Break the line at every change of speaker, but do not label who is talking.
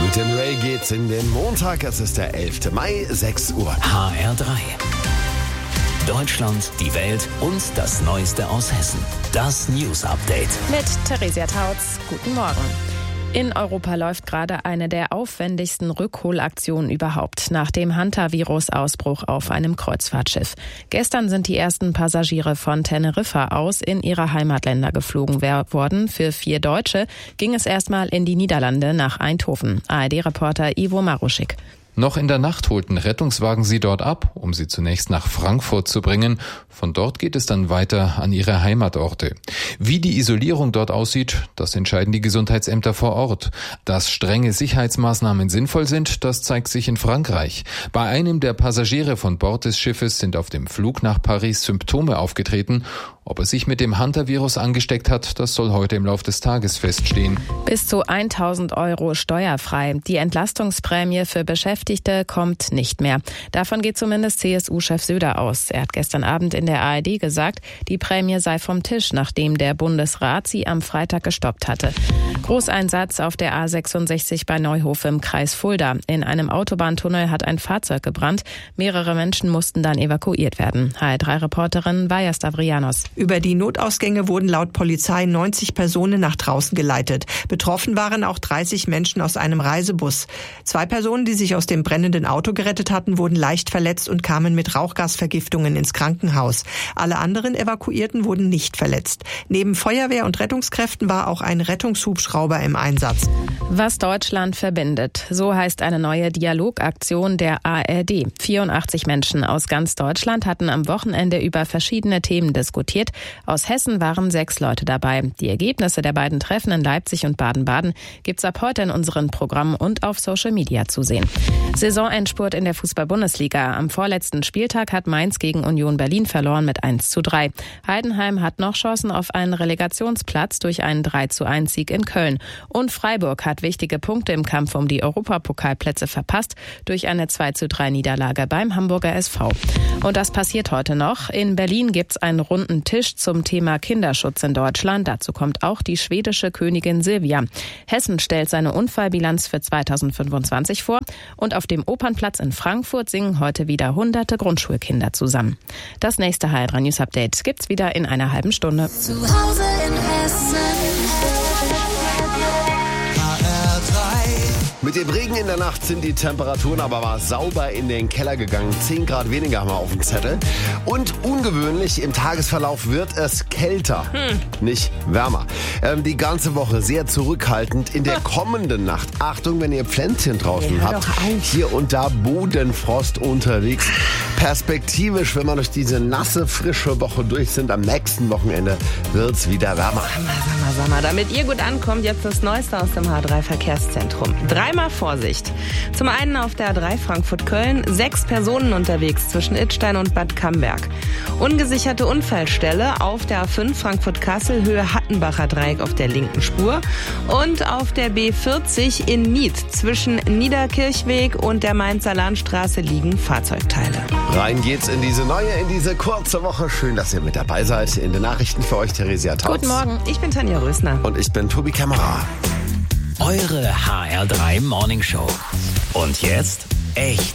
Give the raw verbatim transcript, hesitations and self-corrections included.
Mit dem Ray geht's in den Montag. Es ist der elfte Mai, sechs Uhr.
H R drei. Deutschland, die Welt und das Neueste aus Hessen. Das News Update.
Mit Theresia Tautz. Guten Morgen. In Europa läuft gerade eine der aufwendigsten Rückholaktionen überhaupt nach dem Hantavirus-Ausbruch auf einem Kreuzfahrtschiff. Gestern sind die ersten Passagiere von Teneriffa aus in ihre Heimatländer geflogen worden. Für vier Deutsche ging es erstmal in die Niederlande nach Eindhoven. A R D-Reporter Ivo Maruschik.
Noch in der Nacht holten Rettungswagen sie dort ab, um sie zunächst nach Frankfurt zu bringen. Von dort geht es dann weiter an ihre Heimatorte. Wie die Isolierung dort aussieht, das entscheiden die Gesundheitsämter vor Ort. Dass strenge Sicherheitsmaßnahmen sinnvoll sind, das zeigt sich in Frankreich. Bei einem der Passagiere von Bord des Schiffes sind auf dem Flug nach Paris Symptome aufgetreten. Ob er sich mit dem Hantavirus angesteckt hat, das soll heute im Laufe des Tages feststehen.
Bis zu tausend Euro steuerfrei. Die Entlastungsprämie für Beschäftigte kommt nicht mehr. Davon geht zumindest C S U-Chef Söder aus. Er hat gestern Abend in der A R D gesagt, die Prämie sei vom Tisch, nachdem der Bundesrat sie am Freitag gestoppt hatte. Großeinsatz auf der A sechsundsechzig bei Neuhof im Kreis Fulda. In einem Autobahntunnel hat ein Fahrzeug gebrannt. Mehrere Menschen mussten dann evakuiert werden. H R drei Reporterin Vaja Stavrianos.
Über die Notausgänge wurden laut Polizei neunzig Personen nach draußen geleitet. Betroffen waren auch dreißig Menschen aus einem Reisebus. Zwei Personen, die sich aus dem brennenden Auto gerettet hatten, wurden leicht verletzt und kamen mit Rauchgasvergiftungen ins Krankenhaus. Alle anderen Evakuierten wurden nicht verletzt. Neben Feuerwehr und Rettungskräften war auch ein Rettungshubschrauber im Einsatz.
Was Deutschland verbindet. So heißt eine neue Dialogaktion der A R D. vierundachtzig Menschen aus ganz Deutschland hatten am Wochenende über verschiedene Themen diskutiert. Aus Hessen waren sechs Leute dabei. Die Ergebnisse der beiden Treffen in Leipzig und Baden-Baden gibt's ab heute in unseren Programmen und auf Social Media zu sehen. Saisonendspurt in der Fußball-Bundesliga. Am vorletzten Spieltag hat Mainz gegen Union Berlin verloren mit eins zu drei. Heidenheim hat noch Chancen auf einen Relegationsplatz durch einen drei zu eins Sieg in Köln. Und Freiburg hat wichtige Punkte im Kampf um die Europapokalplätze verpasst durch eine zwei zu drei Niederlage beim Hamburger S V. Und das passiert heute noch. In Berlin gibt's einen runden Tisch zum Thema Kinderschutz in Deutschland. Dazu kommt auch die schwedische Königin Silvia. Hessen stellt seine Unfallbilanz für zweitausendfünfundzwanzig vor. Und auf dem Opernplatz in Frankfurt singen heute wieder hunderte Grundschulkinder zusammen. Das nächste H R drei News Update gibt's wieder in einer halben Stunde.
Zu Hause in Hessen.
Mit dem Regen in der Nacht sind die Temperaturen aber mal sauber in den Keller gegangen. zehn Grad weniger haben wir auf dem Zettel. Und ungewöhnlich, im Tagesverlauf wird es kälter, hm. nicht wärmer. Ähm, die ganze Woche sehr zurückhaltend. In der kommenden Nacht, Achtung, wenn ihr Pflänzchen draußen
ja,
habt, hier und da Bodenfrost unterwegs. Perspektivisch, wenn wir durch diese nasse, frische Woche durch sind, am nächsten Wochenende wird's wieder wärmer.
Sag mal, sag mal, sag mal. Damit ihr gut ankommt, jetzt das Neueste aus dem H drei Verkehrszentrum. Dreimal Vorsicht. Zum einen auf der A drei Frankfurt-Köln, sechs Personen unterwegs zwischen Idstein und Bad Camberg. Ungesicherte Unfallstelle auf der A fünf Frankfurt-Kassel, Höhe Hattenbacher Dreieck auf der linken Spur. Und auf der B vierzig in Nied zwischen Niederkirchweg und der Mainzer Landstraße liegen Fahrzeugteile.
Rein geht's in diese neue, in diese kurze Woche. Schön, dass ihr mit dabei seid. In den Nachrichten für euch Theresia Tautz.
Guten Morgen.
Ich bin Tanja Rösner.
Und ich bin Tobi Kämmerer.
Eure H R drei Morning Show. Und jetzt echt